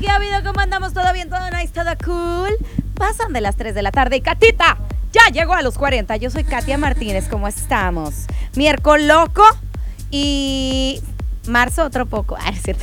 ha habido? ¿Cómo andamos? ¿Todo bien? ¿Todo nice? ¿Todo cool? Pasan de las 3 de la tarde y Catita ya llegó a los 40. Yo soy Katia Martínez, ¿cómo estamos? Miércoles loco y marzo otro poco. Es cierto.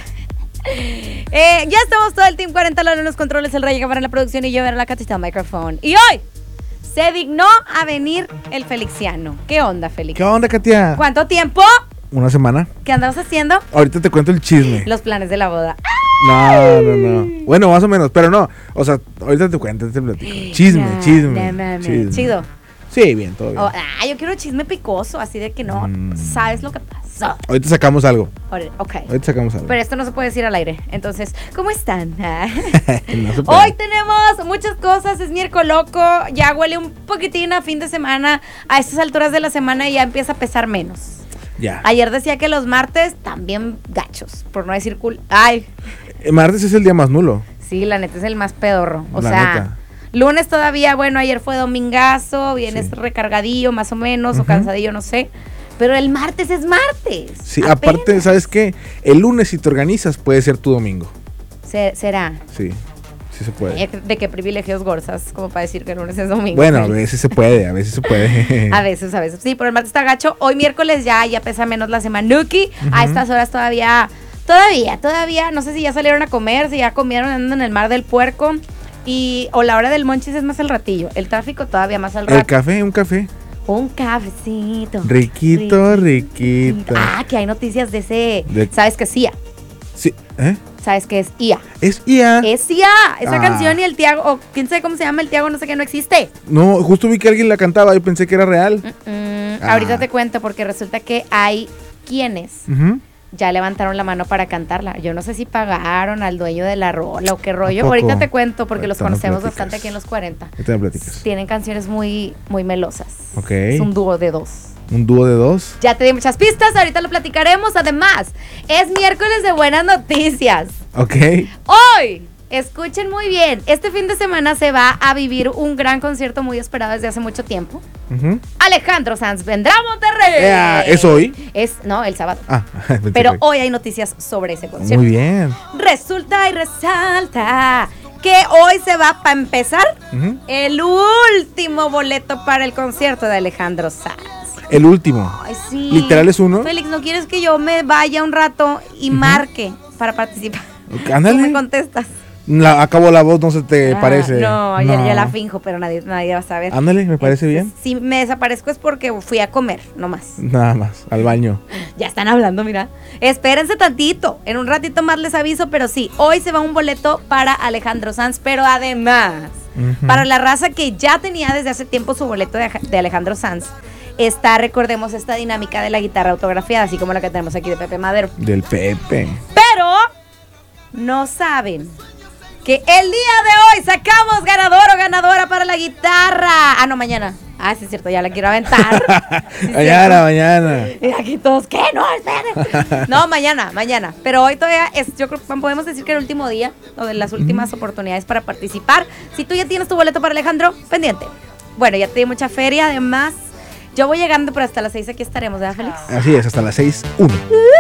Ya estamos todo el Team 40, Lalo en los controles, el Rey Guevara en la producción y yo era la Catita al micrófono. Y hoy se dignó a venir el Felixiano. ¿Qué onda, Félix? ¿Qué onda, Katia? ¿Cuánto tiempo? Una semana. ¿Qué andabas haciendo? Ahorita te cuento el chisme. Los planes de la boda. No. Bueno, más o menos, pero no. O sea, ahorita te cuento, te platico. Chisme. Chido. Sí, bien, todo bien. Yo quiero chisme picoso, así de que no sabes lo que pasó. Ahorita sacamos algo. Ok. Ahorita sacamos algo. Pero esto no se puede decir al aire. Entonces, ¿cómo están? No se puede. Hoy tenemos muchas cosas. Es miércoles loco. Ya huele un poquitín a fin de semana. A estas alturas de la semana ya empieza a pesar menos. Ya. Ayer decía que los martes también gachos, por no decir cool. Ay. Martes es el día más nulo. Sí, la neta es el más pedorro. O La sea, neta. Lunes todavía, bueno, ayer fue domingazo, vienes recargadillo más o menos, o cansadillo, no sé. Pero el martes es martes. Sí, apenas. aparte, ¿sabes qué? El lunes, si te organizas, puede ser tu domingo. ¿Será? Sí se puede. ¿De qué privilegios gorzas? Como para decir que el lunes es domingo. Bueno, a veces se puede, a veces se puede. A veces. Sí, pero el martes está gacho. Hoy miércoles ya pesa menos la semanuki. A estas horas todavía, no sé si ya salieron a comer, si ya comieron, andan en el mar del puerco. O la hora del monchis es más al ratillo. El tráfico todavía más al rato. Un café. Un cafecito. Riquito. Que hay noticias de ese. ¿Sabes qué es IA? Sí, ¿Sabes qué es IA? Es IA. Es IA. Esa canción y el Tiago, o quién sabe cómo se llama el Tiago, no sé qué, no existe. No, justo vi que alguien la cantaba y pensé que era real. Ahorita te cuento porque resulta que hay quienes ya levantaron la mano para cantarla. Yo no sé si pagaron al dueño de la rola o qué rollo. Ahorita te cuento porque los conocemos bastante aquí en los 40. Ahorita me platicas. Tienen canciones muy, muy melosas. Ok. Es un dúo de dos. ¿Un dúo de dos? Ya te di muchas pistas, ahorita lo platicaremos. Además, es miércoles de buenas noticias. Ok. Hoy, escuchen muy bien, este fin de semana se va a vivir un gran concierto muy esperado desde hace mucho tiempo. Alejandro Sanz vendrá a Monterrey. ¿Es hoy? No, el sábado. Pensé Pero que... hoy hay noticias sobre ese concierto. Muy bien. Resulta y resalta que hoy se va, para empezar, el último boleto para el concierto de Alejandro Sanz. El último. Ay, sí. ¿Literal es uno? Félix, ¿no quieres que yo me vaya un rato y marque para participar? Ándale. ¿Tú me contestas? Acabó la voz, no se te parece. No, ya la finjo, pero nadie va a saber. Ándale, me parece bien. Si me desaparezco es porque fui a comer, nomás. Nada más, al baño. Ya están hablando, mira. Espérense tantito, en un ratito más les aviso, pero sí, hoy se va un boleto para Alejandro Sanz, pero además, para la raza que ya tenía desde hace tiempo su boleto de Alejandro Sanz, recordemos, esta dinámica de la guitarra autografiada, así como la que tenemos aquí de Pepe Madero. Del Pepe. Pero no saben que el día de hoy sacamos ganador o ganadora para la guitarra. No, mañana. Sí es cierto, ya la quiero aventar. Sí, mañana. Y aquí todos, ¿qué? No, esperen. No, mañana. Pero hoy todavía yo creo que podemos decir que el último día, o de las últimas oportunidades para participar. Si tú ya tienes tu boleto para Alejandro, pendiente. Bueno, ya te di mucha feria, además. Yo voy llegando, pero hasta las 6 aquí estaremos, ¿verdad, Félix? Así es, hasta las 6:01.